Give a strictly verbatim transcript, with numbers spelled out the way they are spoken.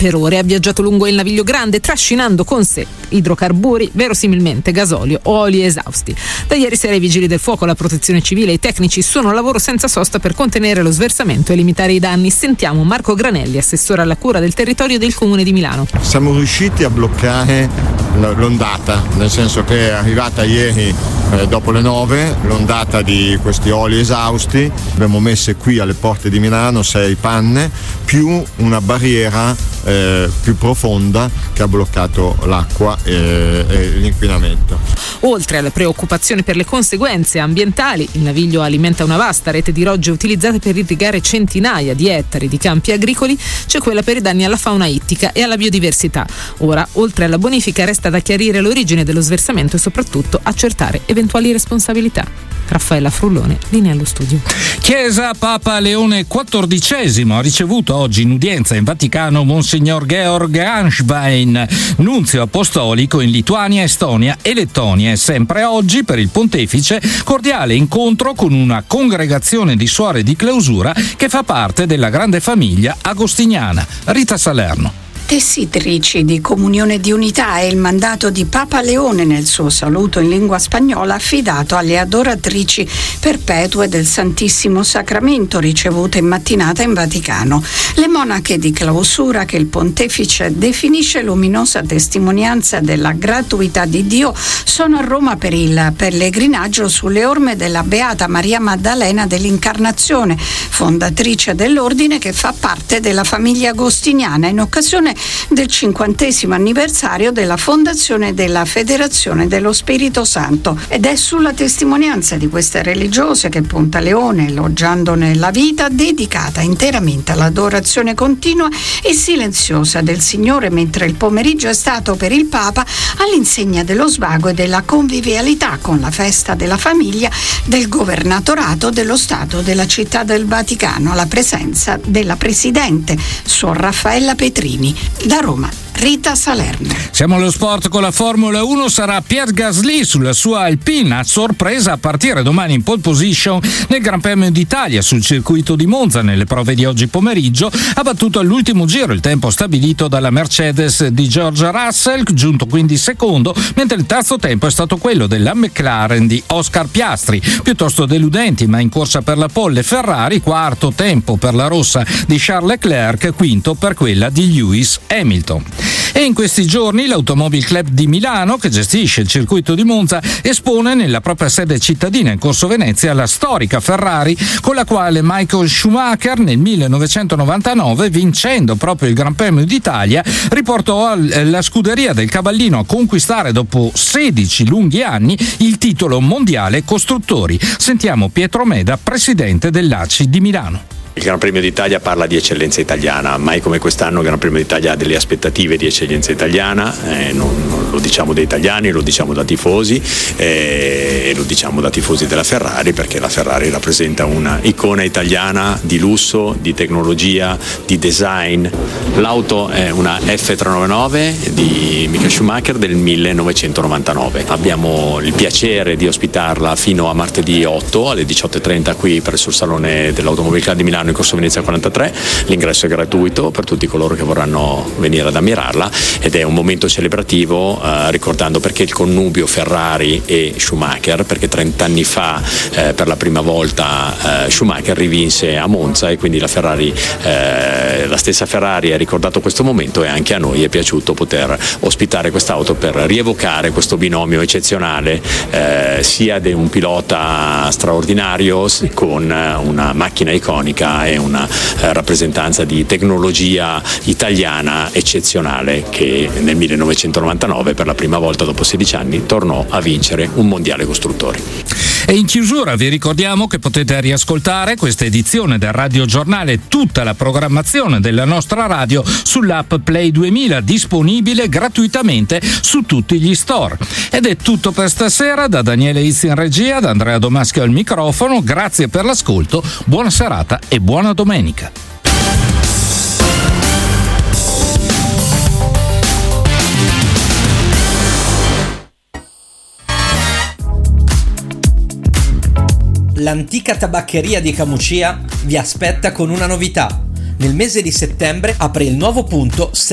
Per ore ha viaggiato lungo il naviglio grande, trascinando con sé idrocarburi, verosimilmente gasolio o oli esausti. Da ieri sera i vigili del fuoco, la protezione civile e i tecnici sono a lavoro senza sosta per contenere lo sversamento e limitare i danni. Sentiamo Marco Granelli, assessore alla cura del territorio del Comune di Milano. Siamo riusciti a bloccare l'ondata, nel senso che è arrivata ieri eh, dopo le nove l'ondata di questi oli esausti. Abbiamo messe qui alle porte di Milano sei panne più una barriera eh, più profonda che ha bloccato l'acqua e, e l'inquinamento. Oltre alla preoccupazione per le conseguenze ambientali, il naviglio alimenta una vasta rete di rogge utilizzate per irrigare centinaia di ettari di campi agricoli. C'è quella per i danni alla fauna ittica e alla biodiversità. Ora, oltre alla bonifica, resta da chiarire l'origine dello sversamento e soprattutto accertare eventuali responsabilità. Raffaella Frullone, linea allo studio. Chiesa, Papa Leone quattordicesimo ha ricevuto oggi in udienza in Vaticano Monsignor Georg Anschwein, nunzio apostolico in Lituania, Estonia e Lettonia, e sempre oggi per il pontefice cordiale incontro con una congregazione di suore di clausura che fa parte della grande famiglia agostiniana. Rita Salerno. Tessitrici di comunione di unità è il mandato di Papa Leone nel suo saluto in lingua spagnola affidato alle adoratrici perpetue del Santissimo Sacramento ricevute in mattinata in Vaticano. Le monache di clausura, che il pontefice definisce luminosa testimonianza della gratuità di Dio, sono a Roma per il pellegrinaggio sulle orme della Beata Maria Maddalena dell'Incarnazione, fondatrice dell'ordine che fa parte della famiglia agostiniana in occasione del cinquantesimo anniversario della fondazione della Federazione dello Spirito Santo. Ed è sulla testimonianza di queste religiose che punta Leone, elogiandone la vita dedicata interamente all'adorazione continua e silenziosa del Signore, mentre il pomeriggio è stato per il Papa all'insegna dello svago e della convivialità, con la festa della famiglia del governatorato dello Stato della Città del Vaticano, alla presenza della Presidente, Suor Raffaella Petrini. Da Roma, Rita Salerno. Siamo allo sport con la Formula uno. Sarà Pierre Gasly sulla sua Alpine a sorpresa a partire domani in pole position nel Gran Premio d'Italia sul circuito di Monza. Nelle prove di oggi pomeriggio ha battuto all'ultimo giro il tempo stabilito dalla Mercedes di George Russell, giunto quindi secondo, mentre il terzo tempo è stato quello della McLaren di Oscar Piastri. Piuttosto deludenti ma in corsa per la pole Ferrari, quarto tempo per la rossa di Charles Leclerc, quinto per quella di Lewis Hamilton. E in questi giorni l'Automobile Club di Milano, che gestisce il circuito di Monza, espone nella propria sede cittadina in Corso Venezia la storica Ferrari con la quale Michael Schumacher nel millenovecentonovantanove, vincendo proprio il Gran Premio d'Italia, riportò la scuderia del Cavallino a conquistare dopo sedici lunghi anni il titolo mondiale costruttori. Sentiamo Pietro Meda, presidente dell'A C I di Milano. Il Gran Premio d'Italia parla di eccellenza italiana, mai come quest'anno il Gran Premio d'Italia ha delle aspettative di eccellenza italiana, eh, non, non lo diciamo da italiani, lo diciamo da tifosi eh, e lo diciamo da tifosi della Ferrari, perché la Ferrari rappresenta una icona italiana di lusso, di tecnologia, di design. L'auto è una F trecentonovantanove di Michael Schumacher del millenovecentonovantanove. Abbiamo il piacere di ospitarla fino a martedì otto alle diciotto e trenta qui presso il Salone dell'Automobile Club di Milano in Corso Venezia quarantatré. L'ingresso è gratuito per tutti coloro che vorranno venire ad ammirarla ed è un momento celebrativo, eh, ricordando perché il connubio Ferrari e Schumacher, perché trent'anni fa eh, per la prima volta eh, Schumacher rivinse a Monza e quindi la Ferrari, eh, la stessa Ferrari ha ricordato questo momento e anche a noi è piaciuto poter ospitare quest'auto per rievocare questo binomio eccezionale, eh, sia di un pilota straordinario con una macchina iconica e una eh, rappresentanza di tecnologia italiana eccezionale che nel millenovecentonovantanove per la prima volta dopo sedici anni tornò a vincere un mondiale costruttori. E in chiusura vi ricordiamo che potete riascoltare questa edizione del Radio Giornale, tutta la programmazione della nostra radio sull'app Play duemila, disponibile gratuitamente su tutti gli store. Ed è tutto per stasera, da Daniele Izzi in regia, da Andrea Domaschio al microfono. Grazie per l'ascolto, buona serata e buona domenica. L'antica tabaccheria di Camucia vi aspetta con una novità. Nel mese di settembre apre il nuovo punto